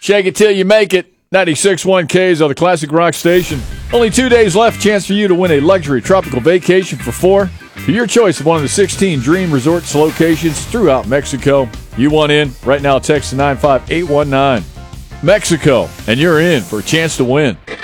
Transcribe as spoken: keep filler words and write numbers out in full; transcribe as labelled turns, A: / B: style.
A: Shake it till you make it. ninety-six point one K's on the Classic Rock Station. Only two days left. Chance for you to win a luxury tropical vacation for four for your choice of one of the sixteen Dream Resorts locations throughout Mexico. You want in? Right now, text nine five eight one nine. Mexico, and you're in for a chance to win.